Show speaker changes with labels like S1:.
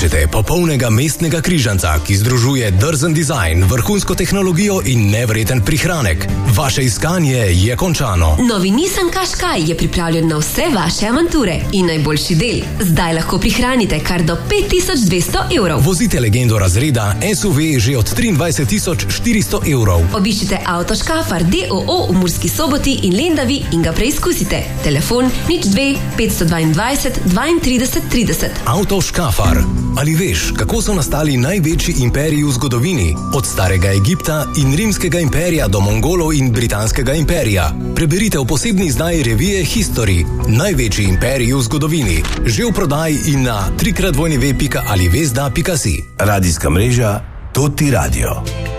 S1: Iščete popolnega mestnega križanca, ki združuje drzen dizajn, vrhunsko tehnologijo in neverjeten prihranek. Vaše iskanje je končano.
S2: Novi Nissan Qashqai je pripravljen na vse vaše avanture. In najboljši del, zdaj lahko prihranite kar do 5200 evrov.
S1: Vozite legendo razreda SUV že od 23.400 evrov.
S2: Obiščite Auto Škafar d.o.o. v Murski Soboti in Lendavi in ga preizkusite. Telefon 02 522 32 30.
S1: Auto Škafar. Ali veš, kako so nastali največji imperiji v zgodovini? Od starega Egipta in rimskega imperija do Mongolov in britanskega imperija. Preberite v posebni izdaji revije History. Največji imperiji v zgodovini. Že v prodaji in na www.alivesda.si.
S3: Radijska mreža Toti Radio.